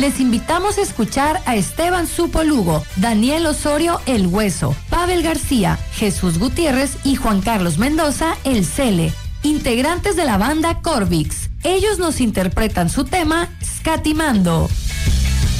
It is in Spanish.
Les invitamos a escuchar a Esteban Supo Lugo, Daniel Osorio El Hueso, Pavel García, Jesús Gutiérrez y Juan Carlos Mendoza El Cele, integrantes de la banda Corvix. Ellos nos interpretan su tema Scatimando.